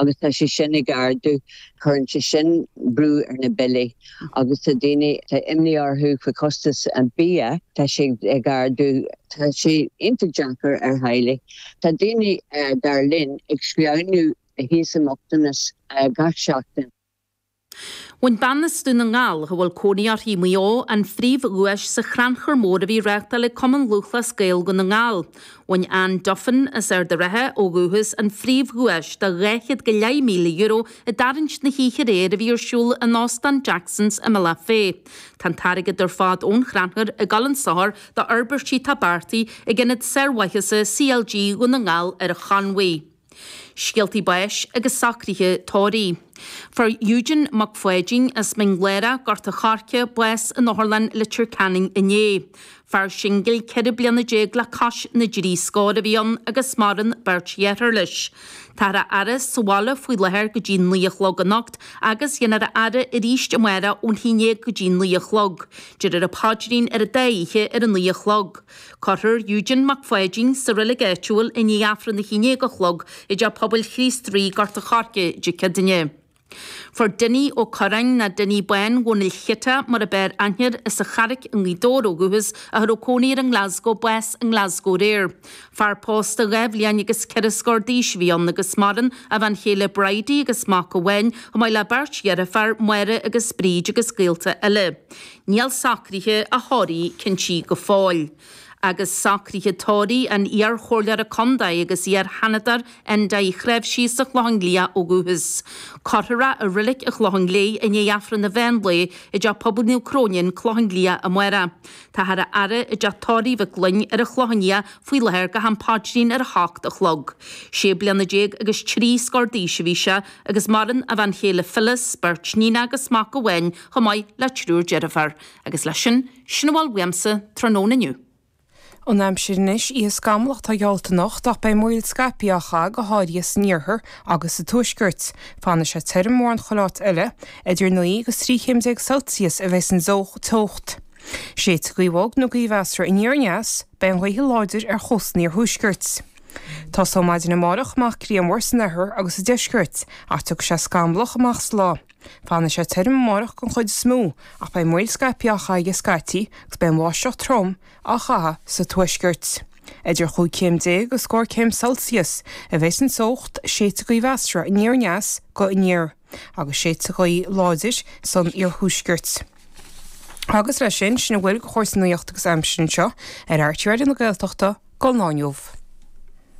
agus tá sé sin ag gardu chun sé sin brú ar na billy agus tá daine tá imní orthú chu costas an bia tá sé ag gardu tá sé interjackar ar haile tá daine dar linn ag scrianú a hísamachtanas gachseachtain. When bannas dún na ngáil go bhfuil cónaíar hí mó an phríomh uais sa chranchar mór a bhí reachta le cuman luchla scéal go na ngáil. When an dofan is ar de rethe ó guhas an phríomh uais de réchiad go €1,000,000 a darint na híchar éir a bhí siúil an Austin Jacksons a mala fé. Tan tarigad ar fád ón chranchar a galan sahar de Arbertí Tabarty a gannad serwaithasa CLG go na ngáil ar a chanwaí. Scialtaí bais agus sacrithe tóirí. For Eugene McFuedging as Minglera got a charce bues in Norland Litcher Canning iné. For Shingle ceir bliana déag le cais na ddírí scóda bhíon agus maran beirt dhéarlis. Tara aras sawala fwy leher go dyn liachlog a nocht agus ienar ara ríist amwera o'n hinie go dyn liachlog. Dyr a padrin a daiche ar an liachlog. Corher Eugene McFuedging sa relegaitual in i afran na hinie gochlog i ja pobl chris 3 gart a charge dy cydynne. For Dinny o Corang na Dinny Bwen won il chita mar a ber anhir is a charik yn Lidor o gwhys a haroconi yn Glasgow Bwes yn Glasgow Reir. Far post a ref lian ygys cerisgor disfion ygys maran a van hele braidi ygys mac o wen o mai la barch far mwere ygys brig ygys gilta ele. Niel sacriche a hori cyn chi go fáil. Agus sacriche tóri an iar chorlear a condai agus iar hanadar en da I chref síos a chlóhanglia o gwhys. Corhera a rilik a chlóhanglia in ei afran na venble i ja pobl niw crónin chlóhanglia a mwera. Ta hara ara i ja tóri fy glyn ar a chlóhanglia fwy leher ga han padrin ar a hacht a chlog. Sé blian na jeg agus tri scordíse vísa agus maran a van héle Phyllis, Birch Nina agus mac a wen homai la trúr Jennifer agus lesin sinwal wemse trónóna niu. On am sirnis I skamlach tá gealta nacht ach bei moil scapiacha go hádias níorthar agus a tuisgurt. Fanna sé termór an cholát eile, idir 9 agus 3 Celsius a bheits an zóch tócht. Sé gríhog nó gríhhestra in níorneas, ben chuí láidir ar chosníor thuisgurt. Tá somaid na marach mach críamhór san nethir agus a deisgurt, ach tug sé skamlach amach slá. Fanna sé termórach gon chuid smú, ach bei moil scapiacha I scatí gus ben mháisteach trom a chaha sa tuisgurt. Idir chuig céim 10 go scór céim Celsius a bheits an sócht sé gríhhestra in níorneas go in níor, agus sé chuí láidir san ar thuisgurt. Agus lei sin bhfuil chósannaíocht agus am sin seo ar airtíir na Gaeltachta go náinmh.